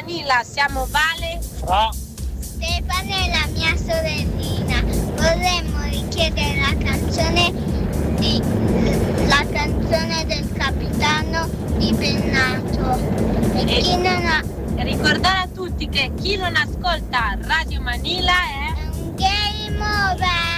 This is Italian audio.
Manila, siamo Vale, Fra. Stefano e la mia sorellina. Vorremmo richiedere la canzone del capitano di Bennato. E chi non ha... ricordare a tutti che chi non ascolta Radio Manila è un game over!